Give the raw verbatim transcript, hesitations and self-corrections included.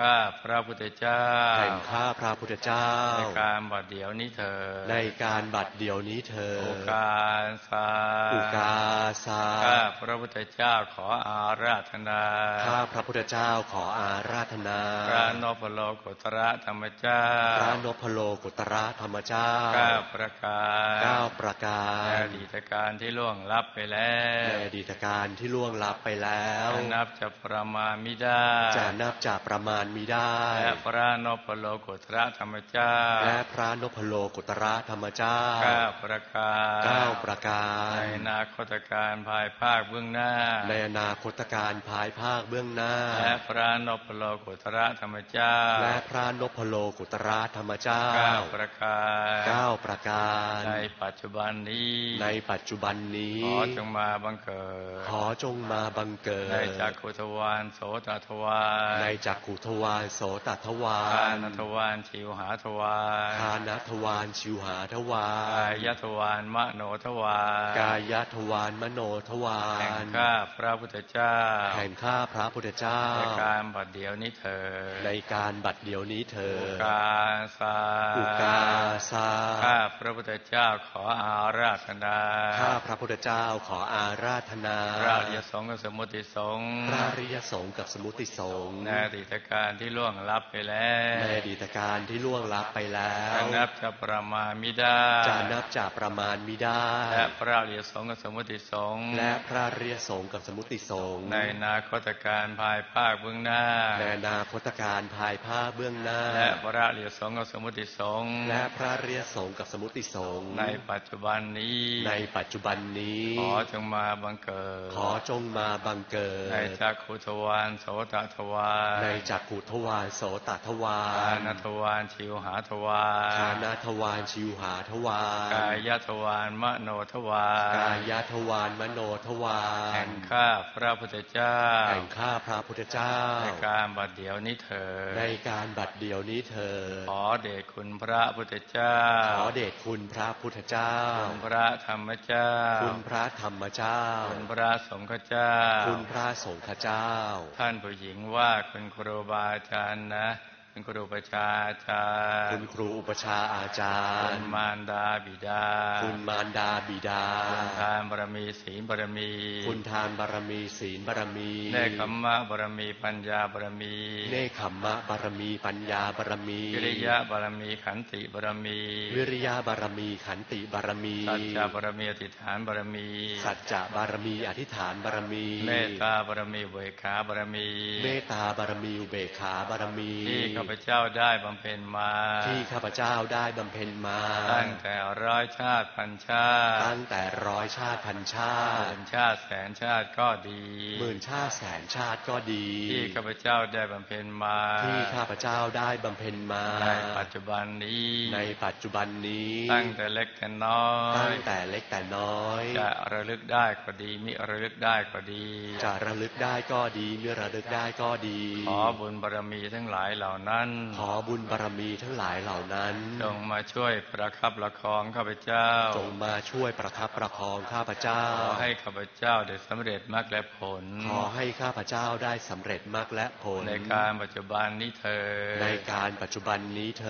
ข้าพระพุทธเจ้าแห่งข้าพระพุทธเจ้าในการบัดเดี๋ยวนี้เถิดในการบัดเดี๋ยวนี้เถิดอุกาสาอุกาสาข้าพระพุทธเจ้าขออาราธนาข้าพระพุทธเจ้าขออาราธนาพระนพโลกุตระธรรมเจ้าพระนพโลกุตระธรรมเจ้าเก้าประการเก้าประการในอดีตการที่ล่วงลับไปแล้วในอดีตการที่ล่วงลับไปแล้วจะนับจะประมาณมิได้จะนับจะประมาณมิได้และพระนพโลกุตระธรรมเจ้าและพระนพโลกุตระธรรมเจ้าเก้าประการเก้าประการในอนาคตการภายภาคเบื้องหน้าในอนาคตการภายภาคเบื้องหน้าและพระนพโลกุตระธรรมเจ้าและพระนพโลกุตระธรรมเจ้าเก้าประการเก้าประการในปัจจุบันนี้ในปัจจุบันนี้ขอจงมาบังเกิดขอจงมาบังเกิดในจักขุทวารโสตทวารในจักขุทวารโสตทวารคานทวารชิวหาทวารคานทวารชิวหาทวารกายทวารมโนทวารกายทวารมโนทวารแห่งข้าพระพุทธเจ้าแห่งข้าพระพุทธเจ้าในการบัดเดี๋ยวนี้เถิดในการบัดเดี๋ยวนี้เถิดอุกาสาอุกาสาข้าพระพุทธเจ้าขออาราธนาข้าพระพุทธเจ้าขออาราธนาพระอริยสงฆ์กับสมุติสงฆ์พระอริยสงฆ์กับสมุติสงฆ์ในอดีตการที่ล่วงลับไปแล้วในอดีตการที่ล่วงลับไปแล้วจะนับจะประมาณมิได้จะนับจะประมาณมิได้และพระอริยสงฆ์กับสมุติสงฆ์และพระอริยสงฆ์กับสมุติสงฆ์ในอนาคตการภายภาคเบื้องหน้าในอนาคตการภายภาคเบื้องหน้าและพระอริยสงฆ์กับสมุติสงฆ์และพระอริยสงฆ์กับสมุติสงฆ์ในปัจจุบันนี้ในปัจจุบันนี้ขอจงมาบังเกิดขอจงมาบังเกิดในจักขุทวารโสตทวารในจักขุทวารโสตทวารคานทวารชิวหาทวารคานทวารชิวหาทวารกายทวารมโนทวารกายทวารมโนทวารแห่งข้าพระพุทธเจ้าแห่งข้าพระพุทธเจ้าในการบัดเดี๋ยวนี้เถิดในการบัดเดี๋ยวนี้เถิดขอเดชคุณพระพุทธเจ้าขอเดชคุณพระพุทธเจ้าคุณพระธรรมเจ้าคุณพระธรรมเจ้าคุณพระสงฆ์เจ้าคุณพระสงฆ์เจ้าท่านผู้หญิงว่าคุณครูบาอาจารย์นะคุณครูอุปชาอาจารย์คุณครูอุปชาอาจารย์คุณมารดาบิดาคุณมารดาบิดาคุณทานบารมีศีลบารมีคุณทานบารมีศีลบารมีเนคขมมะบารมีปัญญาบารมีเนคขมมะบารมีปัญญาบารมีวิริยะบารมีขันติบารมีวิริยะบารมีขันติบารมีสัจจะบารมีอธิษฐานบารมีสัจจะบารมีอธิษฐานบารมีเมตตาบารมีอุเบกขาบารมีเมตตาบารมีอุเบกขาบารมีที่ข้าพเจ้าได้บำเพ็ญมาที่ข้าพเจ้าได้บำเพ็ญมาตั้งแต่ร้อยชาติพันชาติตั้งแต่ร้อยชาติพันชาติหมื่นชาติแสนชาติก็ดีหมื่นชาติแสนชาติก็ดีที่ข้าพเจ้าได้บำเพ็ญมาที่ข้าพเจ้าได้บำเพ็ญมาในปัจจุบันนี้ในปัจจุบันนี้ตั้งแต่เล็กแต่น้อยตั้งแต่เล็กแต่น้อยจะระลึกได้ก็ดีมิระลึกได้ก็ดีจะระลึกได้ก็ดีมิระลึกได้ก็ดีขอบุญบารมีทั้งหลายเหล่านั้นขอบุญบารมีทั้งหลายเหล่านั้นจงมาช่วยประคับประคองข้าพเจ้าจงมาช่วยประคับประคองข้าพเจ้าขอให้ข้าพเจ้าได้สำเร็จมรรคและผลขอให้ข้าพเจ้าได้สำเร็จมรรคและผลในการปัจจุบันนี้เถิดในการปัจจุบันนี้เถิด